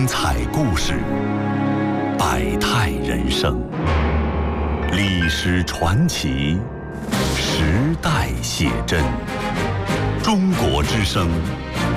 彩故事，百态人生，历史传奇，时代写真。中国之声